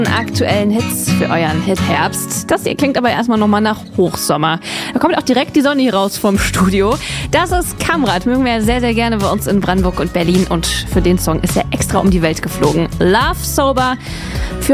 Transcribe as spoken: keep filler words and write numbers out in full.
Aktuellen Hits für euren Hit Herbst. Das hier klingt aber erstmal nochmal nach Hochsommer. Da kommt auch direkt die Sonne hier raus vom Studio. Das ist Kamrat, mögen wir sehr, sehr gerne bei uns in Brandenburg und Berlin. Und für den Song ist er extra um die Welt geflogen. Love Sober für